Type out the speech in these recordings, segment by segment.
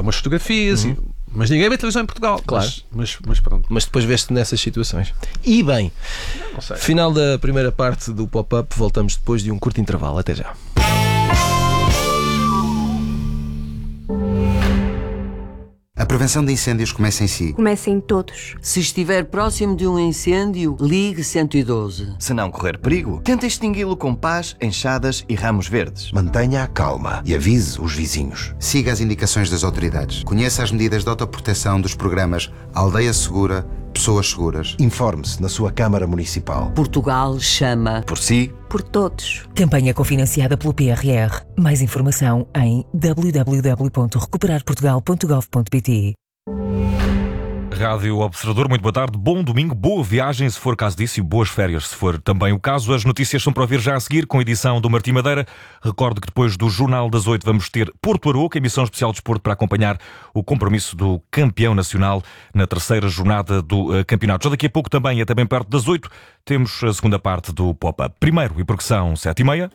umas fotografias, mas ninguém vê televisão em Portugal. Claro. Mas pronto. Mas depois veste nessas situações. E bem, Não sei. final da primeira parte do Pop-Up, voltamos depois de um curto intervalo. Até já. A prevenção de incêndios começa em si. Comecem todos. Se estiver próximo de um incêndio, ligue 112. Se não correr perigo, tente extingui-lo com pás, enxadas e ramos verdes. Mantenha a calma e avise os vizinhos. Siga as indicações das autoridades. Conheça as medidas de autoproteção dos programas Aldeia Segura, Pessoas Seguras. Informe-se na sua Câmara Municipal. Portugal chama. Por si, Por todos. Campanha cofinanciada pelo PRR. Mais informação em www.recuperarportugal.gov.pt. Rádio Observador, muito boa tarde, bom domingo, boa viagem, se for caso disso, e boas férias, se for também o caso. As notícias são para ouvir já a seguir, com a edição do Martim Madeira. Recordo que depois do Jornal das 8 vamos ter Porto Aroca, emissão especial de desporto para acompanhar o compromisso do campeão nacional na terceira jornada do campeonato. Já daqui a pouco também, até bem perto das 8, temos a segunda parte do Pop-Up. Primeiro, e porque são 7h30...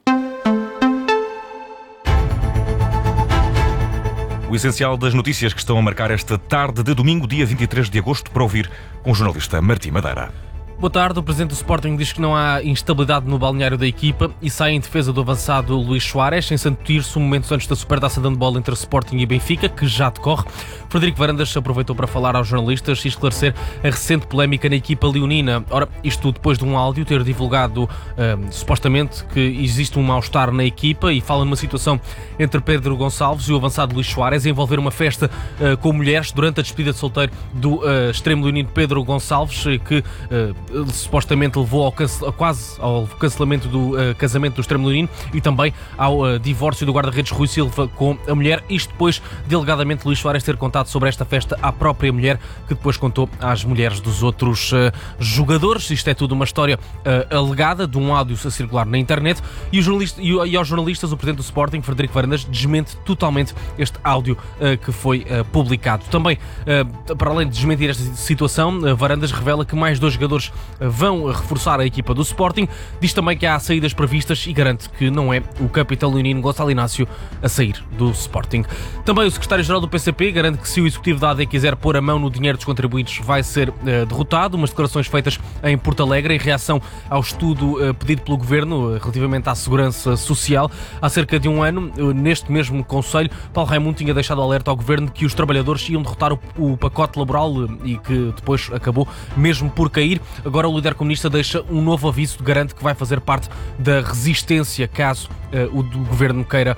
o essencial das notícias que estão a marcar esta tarde de domingo, dia 23 de agosto, para ouvir com o jornalista Martim Madeira. Boa tarde. O presidente do Sporting diz que não há instabilidade no balneário da equipa e sai em defesa do avançado Luís Soares, em Santo Tirso, momentos antes da Supertaça de handball entre Sporting e Benfica, que já decorre. Frederico Varandas aproveitou para falar aos jornalistas e esclarecer a recente polémica na equipa leonina. Ora, isto depois de um áudio ter divulgado supostamente que existe um mal-estar na equipa, e fala numa situação entre Pedro Gonçalves e o avançado Luís Soares a envolver uma festa com mulheres durante a despedida de solteiro do extremo leonino Pedro Gonçalves, que supostamente levou quase ao cancelamento do casamento do extremo leonino e também ao divórcio do guarda-redes Rui Silva com a mulher. Isto depois de alegadamente Luís Soares ter contado sobre esta festa à própria mulher, que depois contou às mulheres dos outros jogadores. Isto é tudo uma história alegada de um áudio a circular na internet, e aos jornalistas o presidente do Sporting, Frederico Varandas, desmente totalmente este áudio que foi publicado. Também, para além de desmentir esta situação, Varandas revela que mais 2 jogadores vão reforçar a equipa do Sporting. Diz também que há saídas previstas e garante que não é o capitão leonino Gonçalo Inácio a sair do Sporting. Também o secretário-geral do PCP garante que se o executivo da AD quiser pôr a mão no dinheiro dos contribuintes, vai ser derrotado. Umas declarações feitas em Porto Alegre em reação ao estudo pedido pelo Governo relativamente à segurança social. Há cerca de um ano, neste mesmo Conselho, Paulo Raimundo tinha deixado alerta ao Governo de que os trabalhadores iam derrotar o pacote laboral e que depois acabou mesmo por cair. Agora o líder comunista deixa um novo aviso, garante que vai fazer parte da resistência caso o Governo queira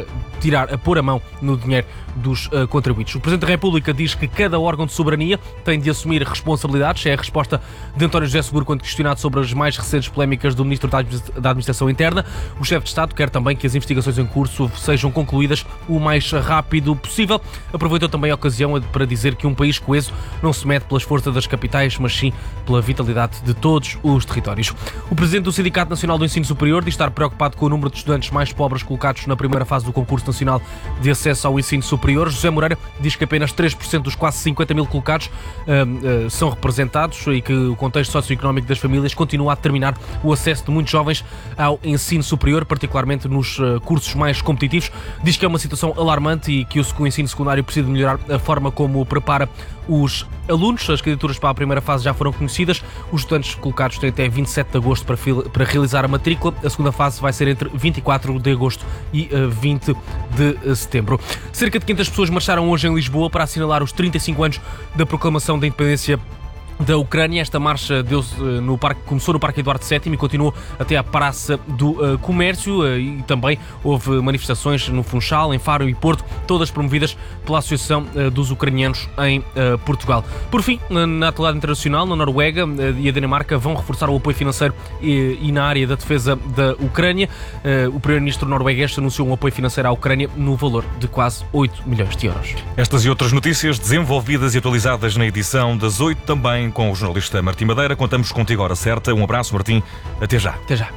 pôr a mão no dinheiro dos contribuintes. O Presidente da República diz que cada órgão de soberania tem de assumir responsabilidades. É a resposta de António José Seguro quando questionado sobre as mais recentes polémicas do Ministro da Administração Interna. O chefe de Estado quer também que as investigações em curso sejam concluídas o mais rápido possível. Aproveitou também a ocasião para dizer que um país coeso não se mede pelas forças das capitais, mas sim pela vitalidade de todos os territórios. O Presidente do Sindicato Nacional do Ensino Superior diz estar preocupado com o número de estudantes mais pobres colocados na primeira fase do Concurso Nacional de Acesso ao Ensino Superior. José Moreira diz que apenas 3% dos quase 50 mil colocados são representados e que o contexto socioeconómico das famílias continua a determinar o acesso de muitos jovens ao ensino superior, particularmente nos cursos mais competitivos. Diz que é uma situação alarmante e que o ensino secundário precisa de melhorar a forma como prepara os alunos. As candidaturas para a primeira fase já foram conhecidas. Os estudantes colocados têm até 27 de agosto para realizar a matrícula. A segunda fase vai ser entre 24 de agosto e 20 de setembro. Cerca de 500 pessoas marcharam hoje em Lisboa para assinalar os 35 anos da proclamação da independência da Ucrânia. Esta marcha começou no Parque Eduardo VII e continuou até à Praça do Comércio, e também houve manifestações no Funchal, em Faro e Porto, todas promovidas pela Associação dos Ucranianos em Portugal. Por fim, na atualidade internacional, na Noruega e a Dinamarca vão reforçar o apoio financeiro e na área da defesa da Ucrânia. O primeiro-ministro norueguês anunciou um apoio financeiro à Ucrânia no valor de quase 8 milhões de euros. Estas e outras notícias desenvolvidas e atualizadas na edição das 8, também com o jornalista Martim Madeira. Contamos contigo à hora certa. Um abraço, Martim. Até já. Até já.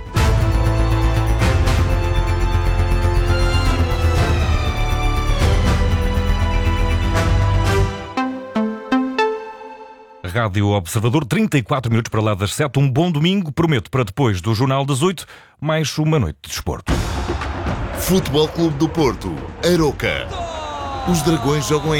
Rádio Observador, 34 minutos para lá das 7. Um bom domingo. Prometo para depois do Jornal das 8, mais uma noite de desporto. Futebol Clube do Porto, Aroca. Os Dragões jogam em